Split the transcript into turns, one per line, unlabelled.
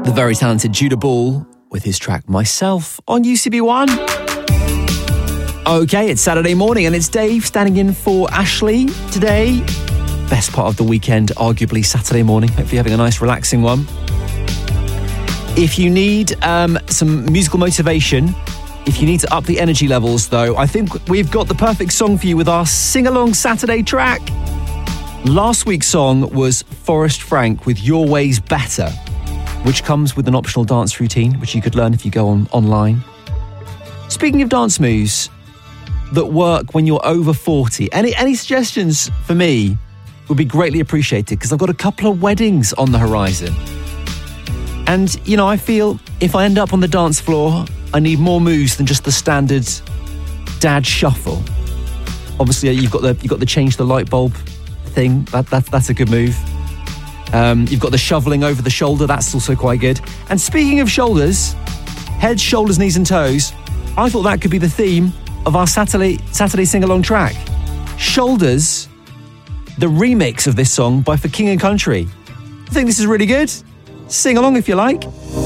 The very talented Judah Ball with his track Myself on UCB1. Okay, it's Saturday morning and it's Dave standing in for Ashley today. Best part of the weekend, arguably Saturday morning. Hopefully you're having a nice relaxing one. If you need some musical motivation, if you need to up the energy levels though, I think we've got the perfect song for you with our sing-along Saturday track. Last week's song was Forrest Frank with Your Way's Better, which comes with an optional dance routine, which you could learn if you go online. Speaking of dance moves that work when you're over 40, any suggestions for me would be greatly appreciated, because I've got a couple of weddings on the horizon. And, you know, I feel if I end up on the dance floor, I need more moves than just the standard dad shuffle. Obviously, you've got the change the light bulb thing. That's a good move. You've got the shoveling over the shoulder. That's also quite good. And speaking of shoulders, heads, shoulders, knees and toes, I thought that could be the theme of our Saturday sing-along track. Shoulders, the remix of this song by For King and Country. I think this is really good. Sing along if you like.